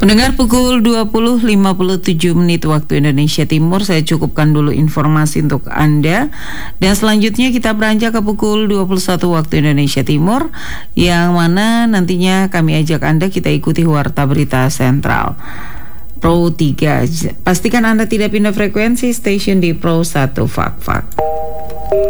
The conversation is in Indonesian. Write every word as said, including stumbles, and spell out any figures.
Pendengar, pukul dua puluh lima puluh tujuh menit waktu Indonesia Timur. Saya cukupkan dulu informasi untuk Anda. Dan selanjutnya kita beranjak ke pukul dua puluh satu waktu Indonesia Timur, yang mana nantinya kami ajak Anda kita ikuti Warta Berita Sentral Pro tiga. Pastikan Anda tidak pindah frekuensi, stasiun di Pro satu Fak Fak.